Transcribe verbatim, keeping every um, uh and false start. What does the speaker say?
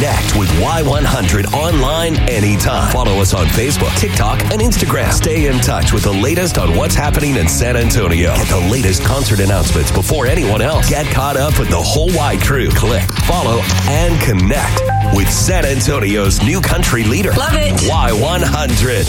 Connect with Y one hundred online anytime. Follow us on Facebook, TikTok, and Instagram. Stay in touch with the latest on what's happening in San Antonio. Get the latest concert announcements before anyone else. Get caught up with the whole Y crew. Click, follow, and connect with San Antonio's new country leader. Love it. Y one hundred.